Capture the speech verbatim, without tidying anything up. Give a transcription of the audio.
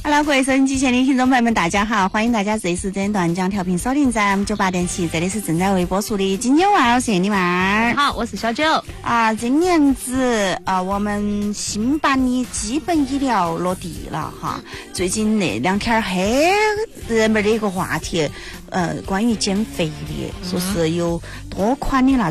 Hello， 各位收音机前的听众朋友们，大家好，欢迎大家这一时间段将调频锁定在九八点七，这里是正在为播出的金牛娃，我是你娃。 好，我是小九。 啊，今年子啊，我们新版的基本医疗落地了哈。最近那两天很热门的一个话题，呃，关于减肥的，说是有多款的那